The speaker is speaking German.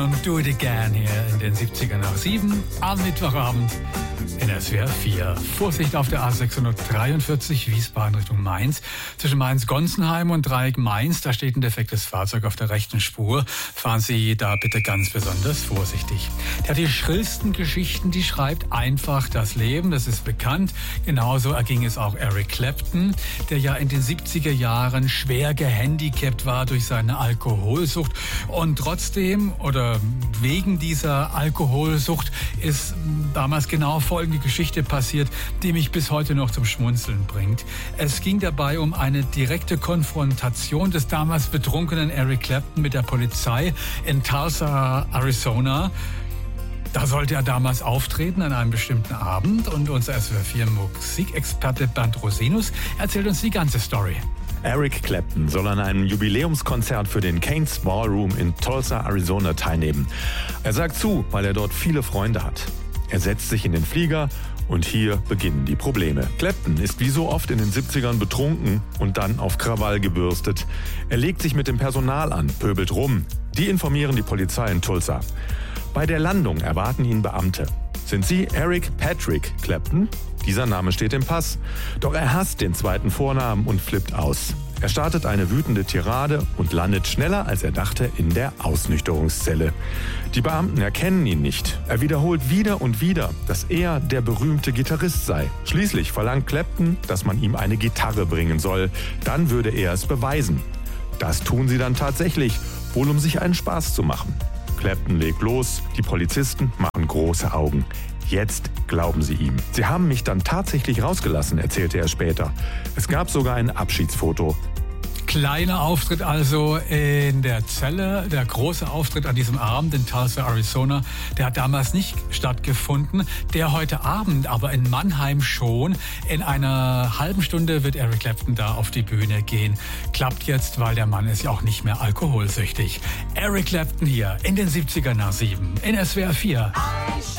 und Do It Again hier in den 70er nach 7 am Mittwochabend in SWR 4. Vorsicht auf der A643 Wiesbaden Richtung Mainz. Zwischen Mainz-Gonsenheim und Dreieck Mainz, da steht ein defektes Fahrzeug auf der rechten Spur. Fahren Sie da bitte ganz besonders vorsichtig. Der hat die schrillsten Geschichten, die schreibt einfach das Leben, das ist bekannt. Genauso erging es auch Eric Clapton, der ja in den 70er Jahren schwer gehandicapt war durch seine Alkoholsucht. Und trotzdem oder wegen dieser Alkoholsucht ist damals genau folgende Geschichte passiert, die mich bis heute noch zum Schmunzeln bringt. Es ging dabei um eine direkte Konfrontation des damals betrunkenen Eric Clapton mit der Polizei in Tulsa, Arizona. Da sollte er damals auftreten an einem bestimmten Abend und unser SWR 4 Musikexperte Bernd Rosinus erzählt uns die ganze Story. Eric Clapton soll an einem Jubiläumskonzert für den Cain's Ballroom in Tulsa, Arizona teilnehmen. Er sagt zu, weil er dort viele Freunde hat. Er setzt sich in den Flieger und hier beginnen die Probleme. Clapton ist wie so oft in den 70ern betrunken und dann auf Krawall gebürstet. Er legt sich mit dem Personal an, pöbelt rum. Die informieren die Polizei in Tulsa. Bei der Landung erwarten ihn Beamte. Sind Sie Eric Patrick Clapton? Dieser Name steht im Pass. Doch er hasst den zweiten Vornamen und flippt aus. Er startet eine wütende Tirade und landet schneller, als er dachte, in der Ausnüchterungszelle. Die Beamten erkennen ihn nicht. Er wiederholt wieder und wieder, dass er der berühmte Gitarrist sei. Schließlich verlangt Clapton, dass man ihm eine Gitarre bringen soll. Dann würde er es beweisen. Das tun sie dann tatsächlich, wohl um sich einen Spaß zu machen. Clapton legt los, die Polizisten machen große Augen. Jetzt glauben sie ihm. Sie haben mich dann tatsächlich rausgelassen, erzählte er später. Es gab sogar ein Abschiedsfoto. Kleiner Auftritt also in der Zelle. Der große Auftritt an diesem Abend in Tulsa, Arizona, der hat damals nicht stattgefunden. Der heute Abend aber in Mannheim schon. In einer halben Stunde wird Eric Clapton da auf die Bühne gehen. Klappt jetzt, weil der Mann ist ja auch nicht mehr alkoholsüchtig. Eric Clapton hier in den 70er nach 7 in SWR 4.